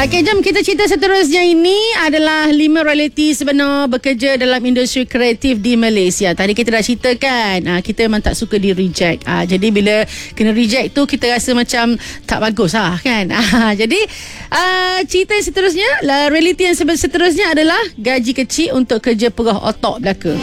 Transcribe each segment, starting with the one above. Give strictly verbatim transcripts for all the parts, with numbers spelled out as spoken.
Okey, jom kita cerita seterusnya. Ini adalah lima realiti sebenar bekerja dalam industri kreatif di Malaysia. Tadi kita dah ceritakan, aa, kita memang tak suka di reject. Aa, jadi bila kena reject tu kita rasa macam tak bagus lah kan. Aa, jadi aa, cerita yang seterusnya, lah, realiti yang seterusnya adalah gaji kecil untuk kerja perah otak belaka.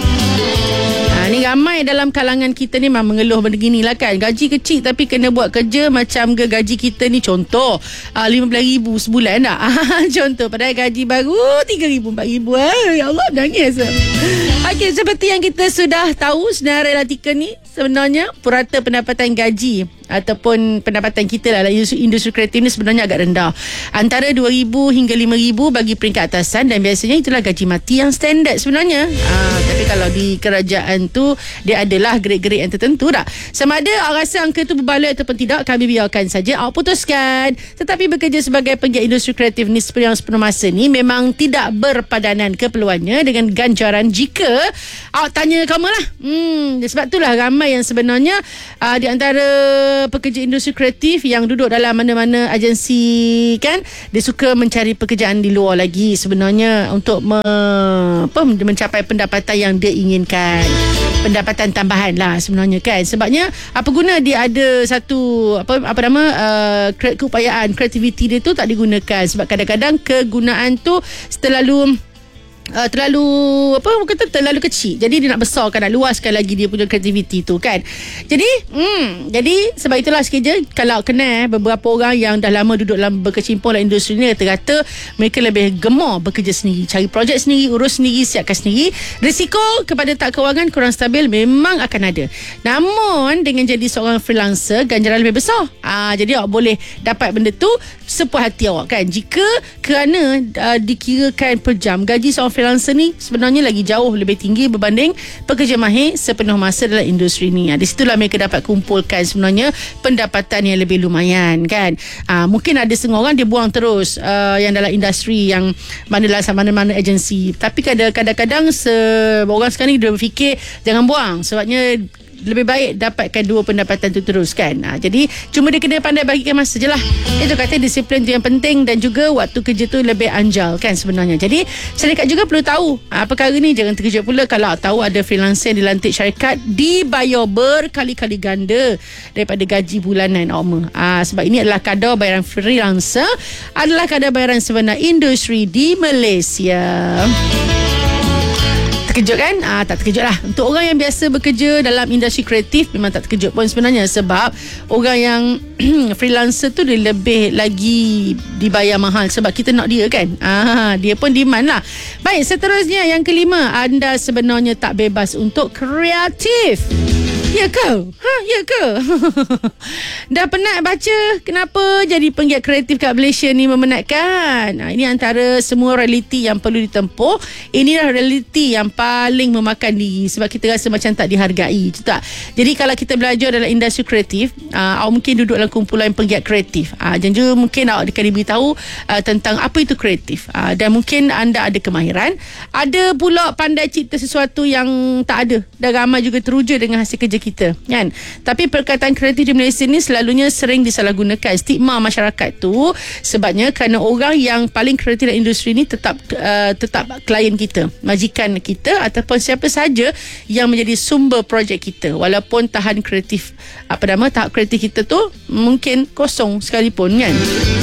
Ha, ni ramai dalam kalangan kita ni memang mengeluh benda gini lah kan. Gaji kecil tapi kena buat kerja macam ke gaji kita ni contoh uh, lima belas ribu sebulan tak? Contoh, padahal gaji baru tiga ribu, empat ribu. Eh, ya Allah, nangis. Okey, seperti yang kita sudah tahu, senarai realiti ni sebenarnya purata pendapatan gaji ataupun pendapatan kita lah industri, industri kreatif ni sebenarnya agak rendah, antara dua ribu hingga lima ribu bagi peringkat atasan, dan biasanya itulah gaji mati yang standard sebenarnya. ha, Tapi kalau di kerajaan tu dia adalah grade-grade yang tertentu tak. Sama ada awak rasa angka tu berbaloi ataupun tidak, kami biarkan saja awak putuskan. Tetapi bekerja sebagai penggiat industri kreatif ni yang sepenuh masa ni memang tidak berpadanan keperluannya dengan ganjaran jika awak tanya kamu lah. hmm, Sebab itulah ramai yang sebenarnya uh, di antara pekerja industri kreatif yang duduk dalam mana-mana agensi kan, dia suka mencari pekerjaan di luar lagi sebenarnya untuk me, apa, mencapai pendapatan yang dia inginkan, pendapatan tambahan lah sebenarnya kan. Sebabnya apa guna dia ada satu apa apa nama uh, keupayaan kreativiti dia tu tak digunakan, sebab kadang-kadang kegunaan tu terlalu Uh, terlalu apa kata terlalu kecil, jadi dia nak besarkan, nak luaskan lagi dia punya kreativiti tu kan. Jadi hmm, jadi sebab itulah sekejap kalau kena beberapa orang yang dah lama duduk dalam berkecimpung dalam industri ni, kata-kata mereka lebih gemar bekerja sendiri, cari projek sendiri, urus sendiri, siapkan sendiri. Risiko kepada tak kewangan kurang stabil memang akan ada, namun dengan jadi seorang freelancer ganjaran lebih besar. Ah, jadi awak boleh dapat benda tu sepuas hati awak kan, jika kerana uh, dikirakan per jam gaji seorang freelancer ni sebenarnya lagi jauh lebih tinggi berbanding pekerja mahir sepenuh masa dalam industri ni. Ha, di situlah mereka dapat kumpulkan sebenarnya pendapatan yang lebih lumayan kan. Ha, mungkin ada setengah orang dia buang terus uh, yang dalam industri yang mana-mana mana-mana agensi, tapi kadang-kadang orang sekarang ni dia berfikir jangan buang, sebabnya lebih baik dapatkan dua pendapatan tu terus kan. Ha, jadi cuma dia kena pandai bagikan masa je lah. Itu kata disiplin tu yang penting, dan juga waktu kerja tu lebih anjal kan sebenarnya. Jadi syarikat juga perlu tahu ha, perkara ni. Jangan terkejut pula kalau tahu ada freelancer yang dilantik syarikat dibayar berkali-kali ganda daripada gaji bulanan awak. Ha, sebab ini adalah kadar bayaran freelancer, adalah kadar bayaran sebenar industri di Malaysia. Terkejut kan? Ah, tak terkejut lah. Untuk orang yang biasa bekerja dalam industri kreatif memang tak terkejut pun sebenarnya, sebab orang yang freelancer tu dia lebih lagi dibayar mahal sebab kita nak dia kan. Ah, dia pun demand lah. Baik, seterusnya yang kelima, anda sebenarnya tak bebas untuk kreatif. Ya ke? Ha, ya ke? Dah penat baca kenapa jadi penggiat kreatif kat Malaysia ni memenatkan? Nah, ini antara semua realiti yang perlu ditempuh. Inilah realiti yang paling memakan diri, sebab kita rasa macam tak dihargai, betul tak? Jadi kalau kita belajar dalam industri kreatif, uh, awak mungkin duduk dalam kumpulan penggiat kreatif. Uh, dan juga mungkin awak akan diberitahu uh, tentang apa itu kreatif. Uh, dan mungkin anda ada kemahiran. Ada pula pandai cipta sesuatu yang tak ada. Dan ramai juga teruja dengan hasil kerja kita kan. Tapi perkataan kreatif di Malaysia ni selalunya sering disalahgunakan. Stigma masyarakat tu sebabnya kerana orang yang paling kreatif dalam industri ni tetap uh, tetap klien kita, majikan kita, ataupun siapa saja yang menjadi sumber projek kita, walaupun tahan kreatif apa nama tahap kreatif kita tu mungkin kosong sekalipun kan.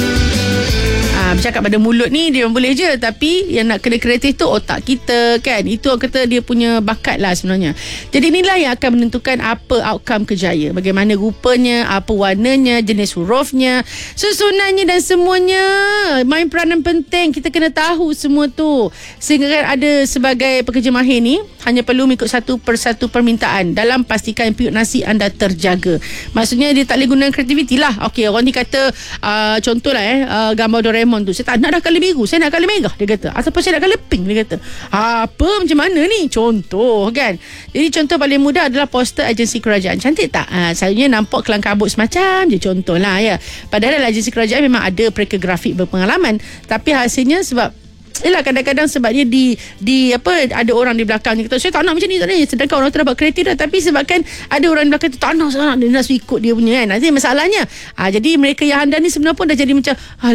Ha, bercakap pada mulut ni dia boleh je, tapi yang nak kena kreatif tu otak kita kan. Itu orang kata dia punya bakat lah sebenarnya. Jadi inilah yang akan menentukan apa outcome kerjaya, bagaimana rupanya, apa warnanya, jenis hurufnya, susunannya dan semuanya. Main peranan penting, kita kena tahu semua tu, sehingga kan ada sebagai pekerja mahir ni hanya perlu mengikut satu persatu permintaan dalam pastikan periuk nasi anda terjaga. Maksudnya dia tak boleh guna kreativiti lah. Okey, orang ni kata uh, contohlah eh uh, gambar Doraemon tu, saya tak nak dah colour biru, saya nak colour merah, dia kata, ataupun saya nak colour pink, dia kata. Apa macam mana ni? Contoh kan. Jadi contoh paling mudah adalah poster agensi kerajaan. Cantik tak? Ha, selalunya nampak kelang kabut semacam je, contoh lah ya. Padahal agensi kerajaan memang ada pereka grafik berpengalaman, tapi hasilnya sebab Yelah, kadang-kadang sebab dia di di apa, ada orang di belakang kita, saya tak nak macam ni, tak nak ni. Sedangkan orang tu dapat kreatif dah, tapi sebabkan ada orang di belakang tu tak nak sangat, dia nak ikut dia punya kan. Nanti masalahnya. Ha, jadi mereka yang handan ni sebenarnya pun dah jadi macam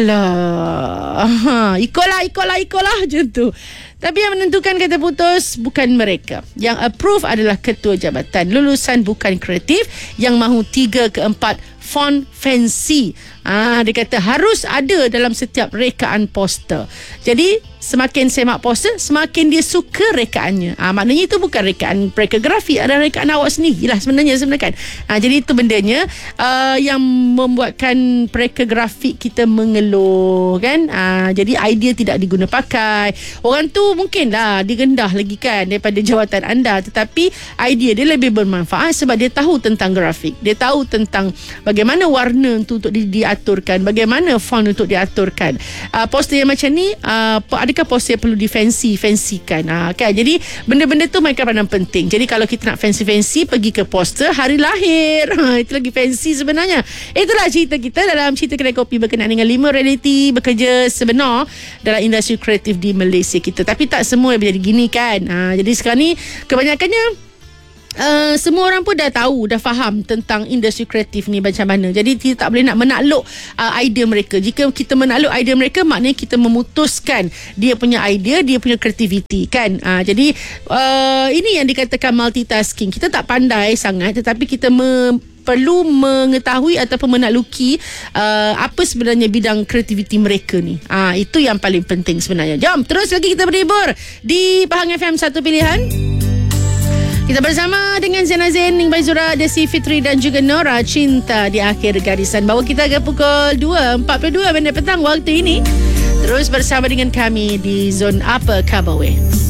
alah, ha, ikutlah, ikutlah, ikutlah macam tu. Tapi yang menentukan kata putus bukan mereka. Yang approve adalah ketua jabatan. Lulusan bukan kreatif yang mahu tiga ke empat font fancy. Ah, dia kata harus ada dalam setiap rekaan poster. Jadi semakin semak poster, semakin dia suka rekaannya. Ah, maknanya itu bukan rekaan mereka grafik, ada rekaan awak sendiri lah sebenarnya sebenarnya kan. Ah, jadi itu bendanya uh, yang membuatkan mereka grafik kita mengeluh kan. Ah, jadi idea tidak diguna pakai. Orang tu mungkin lah direndah lagi kan daripada jawatan anda, tetapi idea dia lebih bermanfaat sebab dia tahu tentang grafik. Dia tahu tentang bagaimana warna untuk, untuk di, diaturkan, bagaimana font untuk diaturkan. Uh, poster yang macam ni, uh, adakah poster perlu di fancy fancykan? Uh, kan? Jadi benda-benda tu mereka pandang penting. Jadi kalau kita nak fancy-fancy, pergi ke poster hari lahir. Uh, itu lagi fancy sebenarnya. Itulah cerita kita dalam cerita Kedai Kopi berkenaan dengan lima realiti bekerja sebenar dalam industri kreatif di Malaysia kita. Tapi tak semua yang menjadi gini kan. Uh, jadi sekarang ni kebanyakannya Uh, semua orang pun dah tahu, dah faham tentang industri kreatif ni macam mana. Jadi kita tak boleh nak menakluk uh, idea mereka. Jika kita menakluk idea mereka, maknanya kita memutuskan dia punya idea, dia punya kreativiti kan. Uh, jadi uh, ini yang dikatakan multitasking. Kita tak pandai sangat, tetapi kita me- perlu mengetahui ataupun menakluki uh, apa sebenarnya bidang kreativiti mereka ni. Ah, itu yang paling penting sebenarnya. Jom terus lagi kita berhibur di Pahang F M Satu Pilihan. Kita bersama dengan Zainal Zain, Ning Baizura, Desi Fitri dan juga Nora. Cinta di akhir garisan. Bawa kita ke pukul dua empat puluh dua minit petang waktu ini. Terus bersama dengan kami di Zon Upper Kabaway.